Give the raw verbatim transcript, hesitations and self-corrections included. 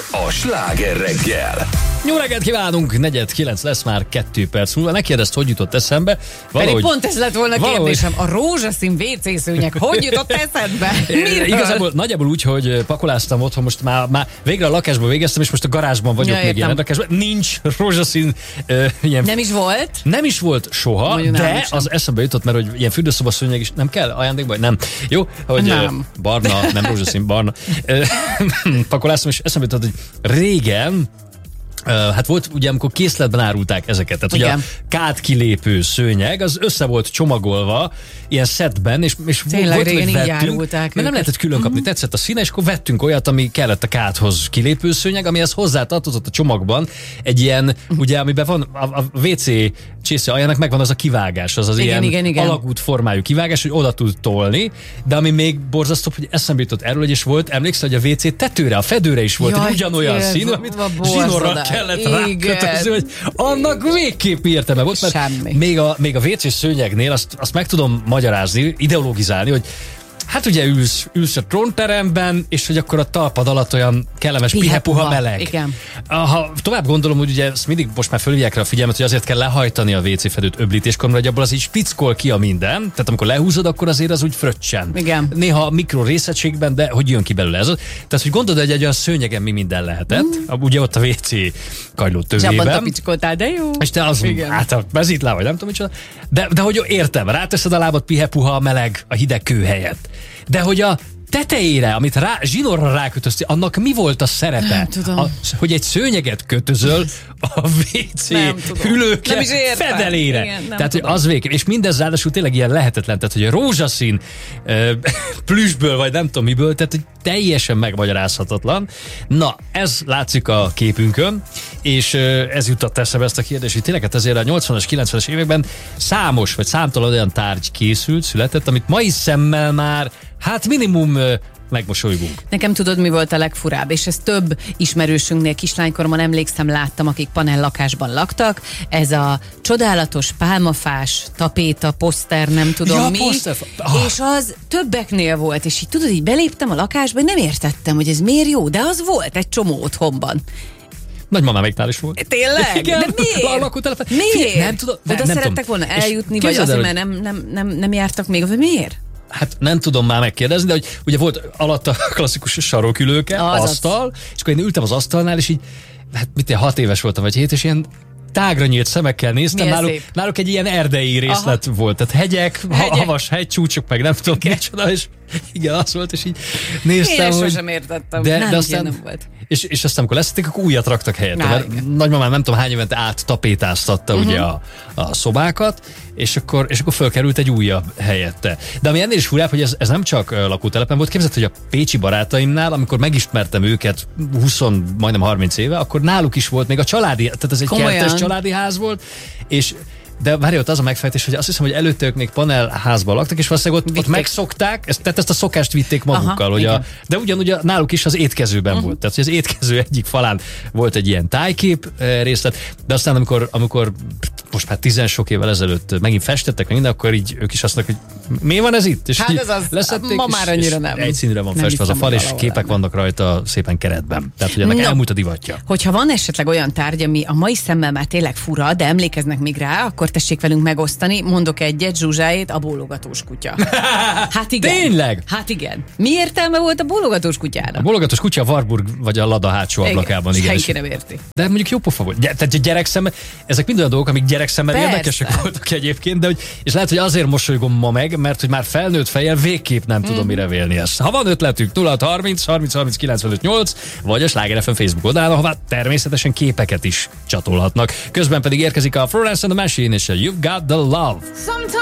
a Sláger reggel. Jó reggelt kívánunk, negyed kilenc lesz már kettő perc múlva. Ne kérdezd, hogy jutott eszembe. Valahogy, Pedig pont ez lett volna valahogy... kérdésem. A rózsaszín vé cé szőnyeg hogy jutott eszedbe? Miről? Igazából nagyjából úgy, hogy pakoláztam otthon, most már, már végre a lakásban végeztem, és most a garázsban vagyok ja, még ilyen lakásban. Nincs rózsaszín uh, ilyen... Nem is volt? Nem is volt soha, Mondjuk de az eszembe jutott, mert hogy ilyen fürdőszobaszőnyeg is nem kell ajándékba, nem. Jó, hogy nem. barna, nem rózsaszín, barna. Pakoláztam, és eszembe jutott, hogy régen Uh, hát volt ugye, amikor készletben árulták ezeket, tehát ugye a kátkilépő szőnyeg, az össze volt csomagolva ilyen szettben, és, és Tényleg volt, régen hogy így vettünk, árulták mert nem lehetett külön kapni, uh-huh. tetszett a színe, és akkor vettünk olyat, ami kellett a kádhoz kilépő szőnyeg, amihez hozzátartozott a csomagban egy ilyen, uh-huh. ugye, amiben van a, a vé cé csésze aljának megvan az a kivágás, az az igen, ilyen igen, igen. alagút formájú kivágás, hogy oda tud tolni, de ami még borzasztóbb, hogy eszembe jutott erről, és volt, emlékszel, hogy a vé cé tetőre, a fedőre is volt Jaj, egy ugyanolyan színű, amit zsinórral kellett rákötözni, hogy annak végképp értelme volt, mert Semmi. még a, még a vé cé szőnyegnél azt, azt meg tudom magyarázni, ideologizálni, hogy hát ugye ülsz, ülsz a trónteremben, és hogy akkor a talpad alatt olyan kellemes, pihepuha meleg. Igen. Ha tovább gondolom, hogy ugye ezt mindig most már fölhívják rá a figyelmet, hogy azért kell lehajtani a vé cé fedőt öblítéskor, mert abból az így spickol ki a minden, tehát amikor lehúzod, akkor azért az úgy fröccsen. Igen. Néha mikro részegységben, de hogy jön ki belőle ez. Tehát, hogy gondolod, hogy egy olyan szőnyegen mi minden lehetett, mm. ugye ott a vé cé kagyló tövében. És abban tapicskoltál, de jó. És te az, igen. hát a mezítlá, vagy nem tudom micsoda. De, de hogy értem, ráteszed a lábad pihepuha meleg a hideg kő helyett. De hogy a tetejére, amit rá, zsinórra rákötöztél, annak mi volt a szerepe? A, hogy egy szőnyeget kötözöl a vé cé hűlőke fedelére. Igen, tehát, hogy az végképp. És mindez ráadásul tényleg ilyen lehetetlen. Tehát, hogy a rózsaszín uh, plüsből, vagy nem tudom miből, tehát, hogy teljesen megmagyarázhatatlan. Na, ez látszik a képünkön, és uh, ez jutott eszembe ezt a kérdést, hogy tényleg hát azért a nyolcvanas, kilencvenes években számos, vagy számtalan olyan tárgy készült, született, amit mai szemmel már hát minimum uh, megmosolygunk. Nekem tudod, mi volt a legfurább, és ez több ismerősünknél kislánykoromban emlékszem, láttam, akik panel lakásban laktak. Ez a csodálatos pálmafás, tapéta, poszter, nem tudom ja, mi. Poszter. Ah. És az többeknél volt, és így tudod, így beléptem a lakásba, nem értettem, hogy ez miért jó, de az volt egy csomó otthonban. Nagymamáméknál is volt. Tényleg? Igen, de miért? Miért? Nem tudom. De oda szerettek volna eljutni, vagy azért, mert nem, nem, nem, nem jártak még, vagy miért? Hát nem tudom már megkérdezni, de hogy ugye volt alatt a klasszikus sarokülőke, az asztal, az. És akkor én ültem az asztalnál, és így, hát mit én, hat éves voltam, vagy hét, és ilyen tágra nyílt szemekkel néztem, náluk, náluk egy ilyen erdei részlet Aha. volt, tehát hegyek, hegyek. havas hegycsúcsok, meg nem tudom micsoda, és igen, az volt, és így néztem, én hogy... sosem értettem, de, nem, de aztán, nem volt. És, és aztán, amikor leszették, akkor újat raktak helyette. Mert nagymamám nem tudom hány évente át tapétáztatta uh-huh. ugye a, a szobákat, és akkor, és akkor fölkerült egy újabb helyette. De ami ennél is furább, hogy ez, ez nem csak lakótelepen volt, képzeld, hogy a pécsi barátaimnál, amikor megismertem őket húsz, majdnem harminc éve, akkor náluk is volt még a családi, tehát ez egy Komolyan. kertes családi ház volt, és de várj, ott az a megfejtés, hogy azt hiszem, hogy előtte ők még panelházban laktak, és valószínűleg ott, ott megszokták, ezt, tehát ezt a szokást vitték magukkal. Aha, hogy a, de ugyanúgy a, náluk is az étkezőben uh-huh. volt. Tehát, hogy az étkező egyik falán volt egy ilyen tájkép részlet, de aztán amikor, amikor most már tizen sok évvel ezelőtt megint festettek, meg minden, akkor így ők is azt mondják, hogy mi van ez itt? És hát ez az, leszették, ma már annyira nem. Egy színűre van nem festve az a fal, és képek lenne. Vannak rajta szépen keretben. Tehát, hogy ennek no, elmúlt a divatja. Hogyha van esetleg olyan tárgy, ami a mai szemmel már tényleg fura, de emlékeznek még rá, akkor tessék velünk megosztani. Mondok egyet, Zsuzsáét, a bólogatós kutya. Hát igen. Tényleg? Hát igen. Mi értelme volt a bólogatós kutyának? A bólogatós kutya a Warburg vagy a Lada hátsó ablakában. Igen, senki nem érti. De mondjuk jó pofa volt. Tehát gyerekszemmel, ezek mind olyan dolgok, amik gyerekszemmel érdekesek voltak egyébként, de hogy, és lehet, hogy azért mosolygom ma meg, mert hogy már felnőtt fejjel végképp nem tudom mm. mire vélni ezt. Ha van ötletük, nulla hat harminc harminc harminc kilencvenöt nyolc, vagy a Sláger ef em Facebook oldalán, ahová természetesen képeket is csatolhatnak. Közben pedig érkezik a Florence and the Machine és a You've Got the Love. Sometimes